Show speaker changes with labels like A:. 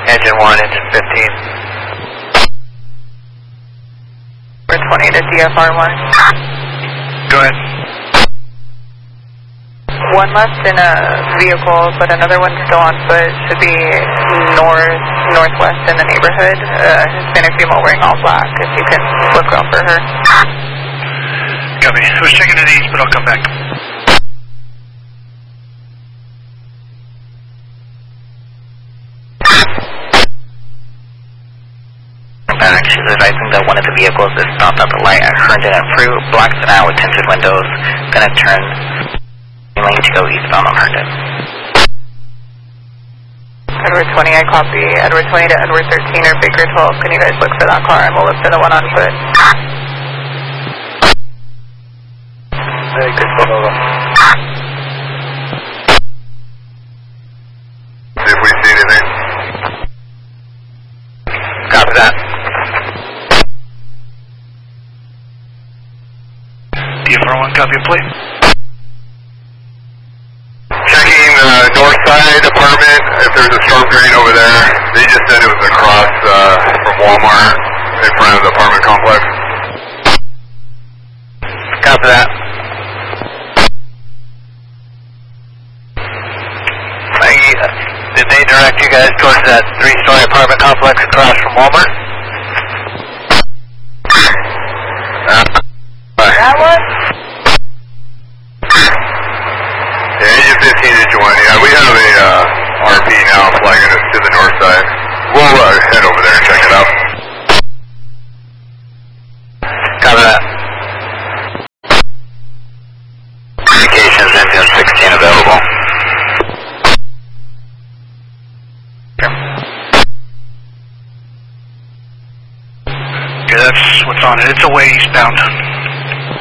A: Engine 1, engine 15.
B: We're 20 to DFR1.
A: Go ahead.
B: One left in a vehicle, but another one still on foot. Should be northwest in the neighborhood. Hispanic female wearing all black. If you can look out for her.
A: Copy. I was checking the east, but I'll come back.
C: She's advising that one of the vehicles is stopped at the light at Herndon and Fruit, blacked out with tinted windows, gonna turn lane to go eastbound on Herndon.
B: Edward 20, I copy. Edward 20 to Edward 13 or Baker 12. Can you guys look for that car and we'll look for the one on foot?
A: Baker 12 over.
D: See if we see anything.
A: Copy that. DFR1, copy and plate.
D: Checking the north side apartment, if there's a storm drain over there. They just said it was across from Walmart in front of the apartment complex.
A: Copy that. Did they direct you guys towards that 3-story apartment complex across from Walmart?
B: That one?
D: Yeah, engine 15, engine 1. Yeah, we have a RP now flagging us to the north side. We'll head over there and check it out.
A: Copy that. Communications, engine 16 available. Okay, that's what's on it. It's away eastbound.